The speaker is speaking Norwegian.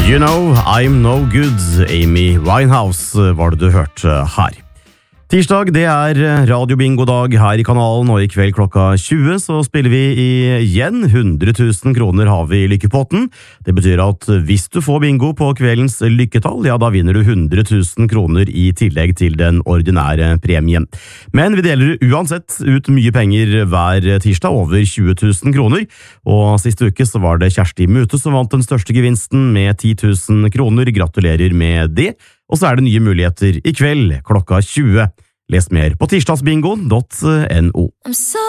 You know, I'm no good, Amy Winehouse var det du hørte her. Tirsdag, det radiobingo-dag her i kanalen, og i kveld klokka 20 så spiller vi igjen. 100 000 kroner har vi i lykkepotten. Det betyr at hvis du får bingo på kveldens lykketall, ja, da vinner du 100 000 kroner i tillegg til den ordinære premien. Men vi deler uansett ut mye penger hver tirsdag, over 20 000 kroner. Og siste uke så var det Kjersti Mute som vant den største gevinsten med 10 000 kroner. Gratulerer med det. Og så det nye muligheter i kveld klokka 20. Les mer på tirsdagsbingo.no.